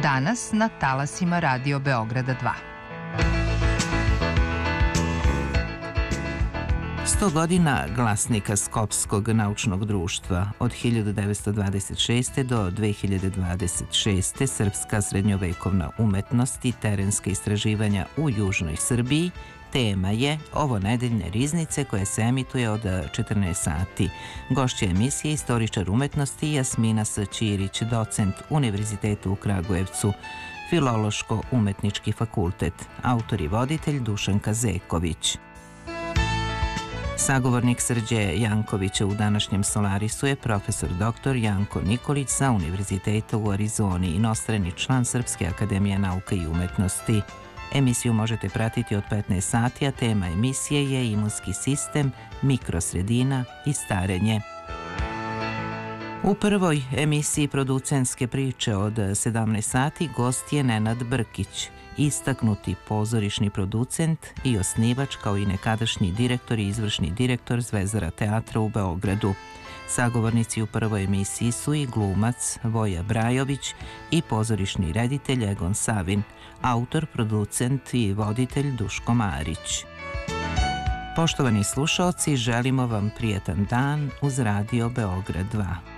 Danas na talasima Radio Beograda 2. 100 godina Glasnika Skopskog naučnog društva. Od 1926. do 2026. srpska srednjovekovna umetnost i terenske istraživanja u južnoj Srbiji tema je ovonedeljne riznice koje se emituje od 14 sati. Gošća emisije istoričar umetnosti Jasmina S. Ćirić, docent Univerziteta u Kragujevcu, Filološko-umetnički fakultet, autor i voditelj Dušanka Zeković. Sagovornik Srđe Jankovića u današnjem Solarisu je profesor dr. Janko Nikolić sa Univerziteta u Arizoni, inostrani član Srpske akademije nauka i umetnosti. Emisiju možete pratiti od 15 sati, a tema emisije je imunski sistem, mikrosredina i starenje. U prvoj emisiji producentske priče od 17 sati gost je Nenad Brkić, istaknuti pozorišni producent i osnivač kao i nekadašnji direktor i izvršni direktor Zvezdara teatra u Beogradu. Sagovornici u prvoj emisiji su i glumac Voja Brajović i pozorišni reditelj Egon Savin, autor, producent i voditelj Duško Marić. Poštovani slušaoci, želimo vam prijetan dan uz Radio Beograd 2.